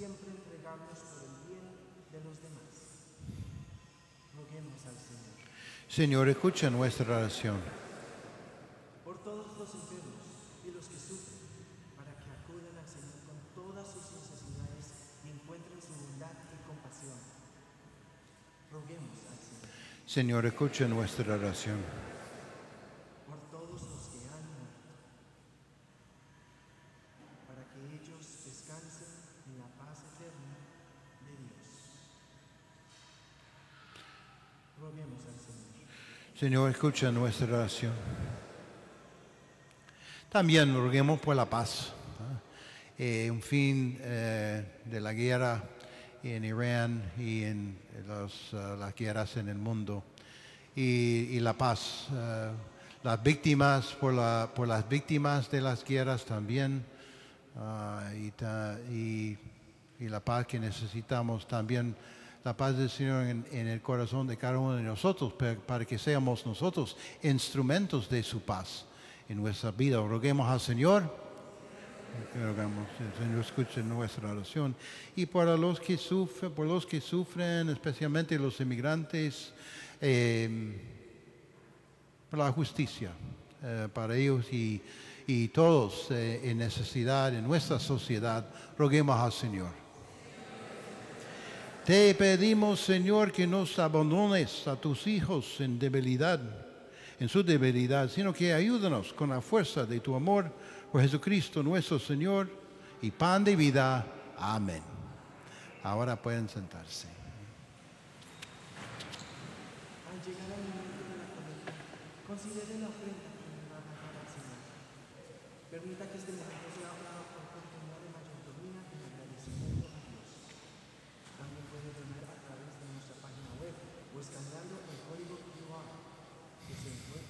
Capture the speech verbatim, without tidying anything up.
siempre entregarnos por el bien de los demás. Roguemos al Señor. Señor, escucha nuestra oración. Por todos los enfermos y los que sufren, para que acudan al Señor con todas sus necesidades y encuentren su bondad y compasión. Roguemos al Señor. Señor, escucha nuestra oración. Por todos los que han muerto, para que ellos descansen en la paz eterna de Dios. Roguemos al Señor. Señor, escucha nuestra oración. También roguemos por la paz. Eh, un fin eh, de la guerra en Irán y en los, uh, las guerras en el mundo. Y, y la paz. Uh, las víctimas, por, la, por las víctimas de las guerras también. Uh, y, ta, y, y la paz que necesitamos también. La paz del Señor en, en el corazón de cada uno de nosotros, para, para que seamos nosotros instrumentos de su paz en nuestra vida. Roguemos al Señor, rogamos, el Señor escuche nuestra oración. Y para los que sufren, por los que sufren, especialmente los inmigrantes, eh, por la justicia, eh, para ellos y, y todos eh, en necesidad en nuestra sociedad, roguemos al Señor. Te pedimos, Señor, que no abandones a tus hijos en debilidad, en su debilidad, sino que ayúdanos con la fuerza de tu amor por Jesucristo nuestro Señor y pan de vida. Amén. Ahora pueden sentarse. Al llegar al momento de la colecta, considere la ofrenda que me va a dar al Señor. Permita que este momento sea hablado por continuar de mayordomía en agradecimiento a Dios. También puede donar a través de nuestra página web o escaneando el código Q R que se encuentra